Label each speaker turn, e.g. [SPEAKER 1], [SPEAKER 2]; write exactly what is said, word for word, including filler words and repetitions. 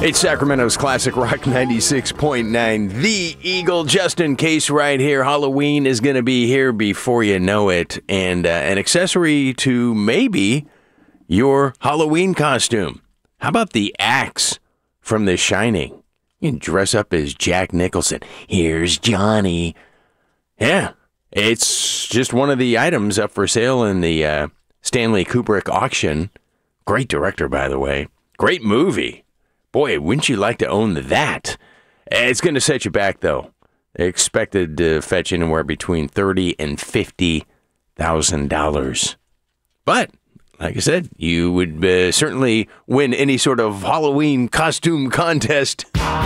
[SPEAKER 1] It's Sacramento's Classic Rock ninety-six point nine. The Eagle, Justin Case right here. Halloween is going to be here before you know it. And uh, an accessory to maybe your Halloween costume. How about the axe from The Shining? You can dress up as Jack Nicholson. Here's Johnny. Yeah, it's just one of the items up for sale in the uh, Stanley Kubrick auction. Great director, by the way. Great movie. Boy, wouldn't you like to own that? It's going to set you back, though. Expected to fetch anywhere between thirty thousand dollars and fifty thousand dollars. But, like I said, you would uh, certainly win any sort of Halloween costume contest.